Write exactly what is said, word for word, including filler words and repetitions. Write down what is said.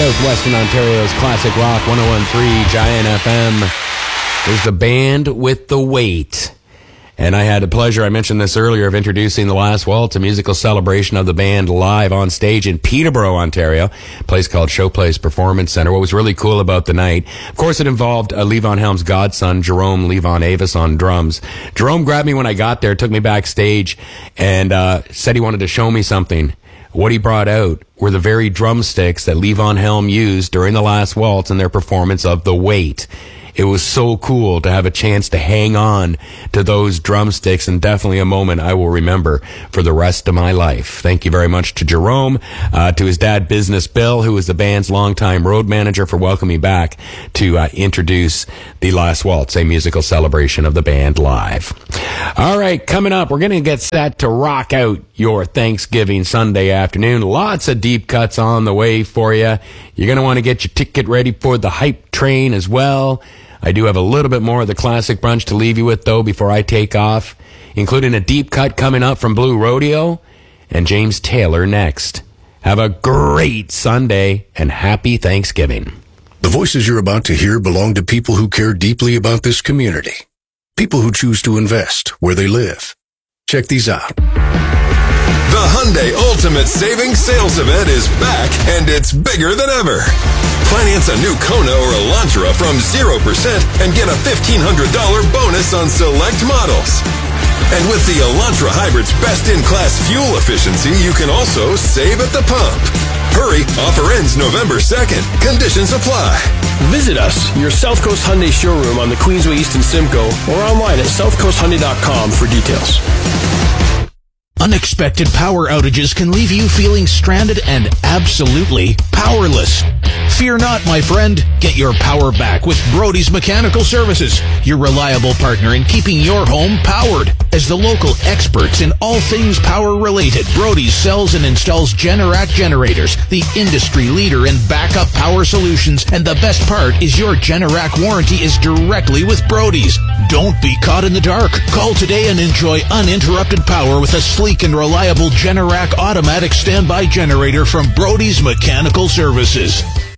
Southwestern Ontario's Classic Rock one oh one point three Giant F M. Is the band with the weight. And I had the pleasure, I mentioned this earlier, of introducing The Last Waltz, a musical celebration of the band live on stage in Peterborough, Ontario, a place called Showplace Performance Center. What was really cool about the night, of course, it involved uh, Levon Helm's godson, Jerome Levon Avis, on drums. Jerome grabbed me when I got there, took me backstage, and uh, said he wanted to show me something. What he brought out were the very drumsticks that Levon Helm used during The Last Waltz in their performance of The Weight. It was so cool to have a chance to hang on to those drumsticks, and definitely a moment I will remember for the rest of my life. Thank you very much to Jerome, uh, to his dad, Business Bill, who was the band's longtime road manager, for welcoming me back to uh, introduce The Last Waltz, a musical celebration of the band live. All right, coming up, we're going to get set to rock out your Thanksgiving Sunday afternoon. Lots of deep cuts on the way for you. You're going to want to get your ticket ready for the hype train as well. I do have a little bit more of the classic brunch to leave you with, though, before I take off, including a deep cut coming up from Blue Rodeo and James Taylor next. Have a great Sunday and happy Thanksgiving. The voices you're about to hear belong to people who care deeply about this community. People who choose to invest where they live. Check these out. The Hyundai Ultimate Savings Sales Event is back, and it's bigger than ever. Finance a new Kona or Elantra from zero percent and get a fifteen hundred dollars bonus on select models. And with the Elantra Hybrid's best-in-class fuel efficiency, you can also save at the pump. Hurry, offer ends November second. Conditions apply. Visit us, your South Coast Hyundai showroom on the Queensway East in Simcoe, or online at south coast hyundai dot com for details. Unexpected power outages can leave you feeling stranded and absolutely powerless. Fear not, my friend. Get your power back with Brody's Mechanical Services, your reliable partner in keeping your home powered. As the local experts in all things power-related, Brody's sells and installs Generac generators, the industry leader in backup power solutions, and the best part is your Generac warranty is directly with Brody's. Don't be caught in the dark. Call today and enjoy uninterrupted power with a sleek and reliable Generac automatic standby generator from Brody's Mechanical Services.